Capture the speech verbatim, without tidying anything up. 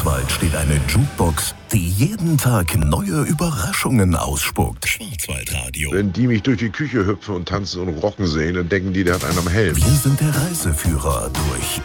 Schwarzwald steht eine Jukebox, die jeden Tag neue Überraschungen ausspuckt. Schwarzwaldradio. Wenn die mich durch die Küche hüpfen und tanzen und rocken sehen, dann denken die, der hat einen am Helm. Wir sind der Reiseführer durch